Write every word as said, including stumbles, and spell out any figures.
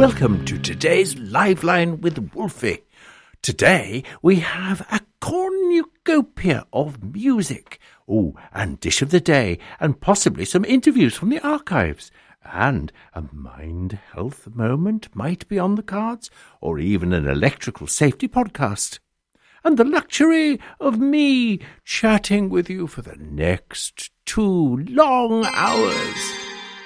Welcome to today's Liveline with Wolfie. Today we have a cornucopia of music, oh, and dish of the day, and possibly some interviews from the archives. And a mind health moment might be on the cards, or even an electrical safety podcast. And the luxury of me chatting with you for the next two long hours.